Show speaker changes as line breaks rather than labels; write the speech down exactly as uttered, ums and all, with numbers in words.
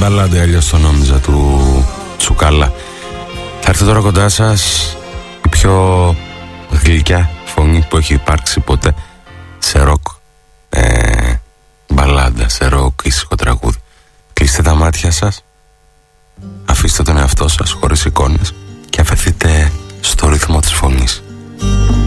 μπαλάντα, αλλιώς το νόμιζα, του Τσουκάλα. Θα έρθει τώρα κοντά σας η πιο γλυκιά φωνή που έχει υπάρξει ποτέ σε ροκ ε, μπαλάντα, σε ροκ ήσυχο τραγούδι. Κλείστε τα μάτια σας, αφήστε τον εαυτό σας χωρίς εικόνες